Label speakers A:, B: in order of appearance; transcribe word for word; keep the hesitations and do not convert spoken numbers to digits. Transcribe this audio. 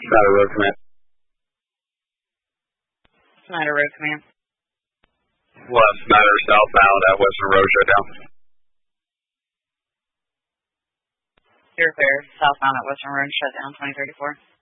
A: Snyder Road Command.
B: Snyder Road Command.
A: Left Snyder southbound at Western Road shutdown.
B: You're clear. Southbound at Western Road shutdown twenty thirty-four.